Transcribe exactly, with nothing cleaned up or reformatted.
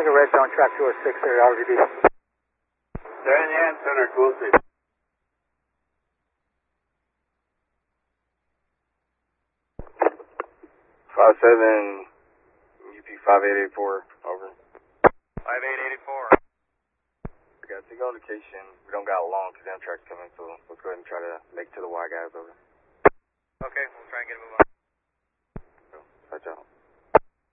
Tango Red on track two oh six area, R V B. They're in the end center, cool street. five seven, U P five eight eight four, over. five eight eight four. We got to go location. We don't got long because Amtrak's coming, so let's go ahead and try to make to the Y guys, over. Okay, we'll try and get a move on.